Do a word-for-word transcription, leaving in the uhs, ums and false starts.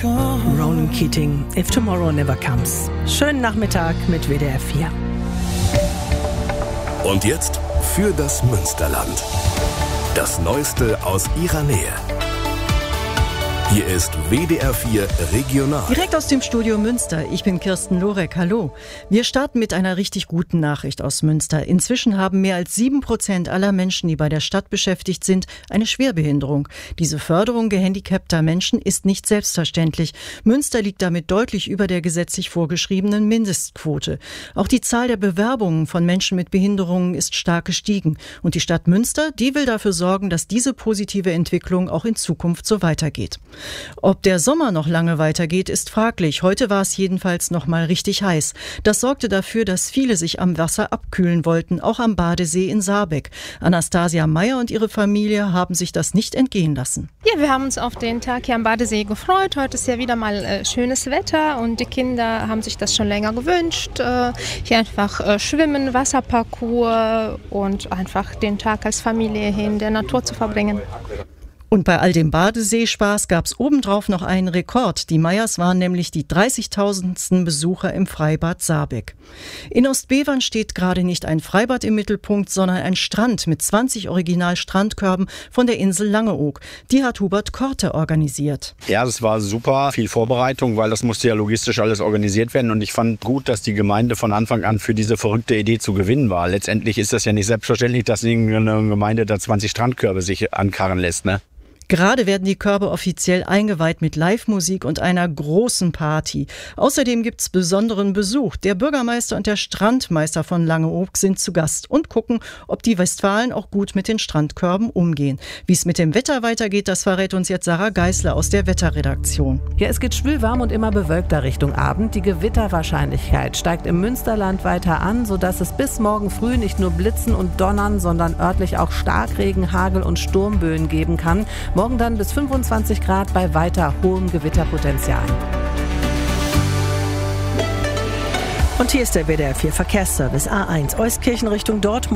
Ronan Keating, If Tomorrow Never Comes. Schönen Nachmittag mit W D R vier. Und jetzt für das Münsterland. Das Neueste aus ihrer Nähe. Hier ist W D R vier Regional. Direkt aus dem Studio Münster. Ich bin Kirsten Lorek. Hallo. Wir starten mit einer richtig guten Nachricht aus Münster. Inzwischen haben mehr als sieben Prozent aller Menschen, die bei der Stadt beschäftigt sind, eine Schwerbehinderung. Diese Förderung gehandicapter Menschen ist nicht selbstverständlich. Münster liegt damit deutlich über der gesetzlich vorgeschriebenen Mindestquote. Auch die Zahl der Bewerbungen von Menschen mit Behinderungen ist stark gestiegen. Und die Stadt Münster, die will dafür sorgen, dass diese positive Entwicklung auch in Zukunft so weitergeht. Ob der Sommer noch lange weitergeht, ist fraglich. Heute war es jedenfalls noch mal richtig heiß. Das sorgte dafür, dass viele sich am Wasser abkühlen wollten, auch am Badesee in Saarbeck. Anastasia Meyer und ihre Familie haben sich das nicht entgehen lassen. Ja, wir haben uns auf den Tag hier am Badesee gefreut. Heute ist ja wieder mal äh, schönes Wetter und die Kinder haben sich das schon länger gewünscht. Äh, hier einfach äh, schwimmen, Wasserparcours und einfach den Tag als Familie hier in der Natur zu verbringen. Und bei all dem Badeseespaß gab es obendrauf noch einen Rekord. Die Meyers waren nämlich die dreißigtausendsten Besucher im Freibad Saarbeck. In Ostbevern steht gerade nicht ein Freibad im Mittelpunkt, sondern ein Strand mit zwanzig Original-Strandkörben von der Insel Langeoog. Die hat Hubert Korte organisiert. Ja, das war super, viel Vorbereitung, weil das musste ja logistisch alles organisiert werden. Und ich fand gut, dass die Gemeinde von Anfang an für diese verrückte Idee zu gewinnen war. Letztendlich ist das ja nicht selbstverständlich, dass eine Gemeinde da zwanzig Strandkörbe sich ankarren lässt, ne? Gerade werden die Körbe offiziell eingeweiht mit Live-Musik und einer großen Party. Außerdem gibt's besonderen Besuch. Der Bürgermeister und der Strandmeister von Langeoog sind zu Gast und gucken, ob die Westfalen auch gut mit den Strandkörben umgehen. Wie es mit dem Wetter weitergeht, das verrät uns jetzt Sarah Geisler aus der Wetterredaktion. Ja, es geht schwülwarm und immer bewölkter Richtung Abend. Die Gewitterwahrscheinlichkeit steigt im Münsterland weiter an, sodass es bis morgen früh nicht nur Blitzen und Donnern, sondern örtlich auch Starkregen, Hagel und Sturmböen geben kann. Morgen dann bis fünfundzwanzig Grad bei weiter hohem Gewitterpotenzial. Und hier ist der W D R vier Verkehrsservice A eins Euskirchen Richtung Dortmund.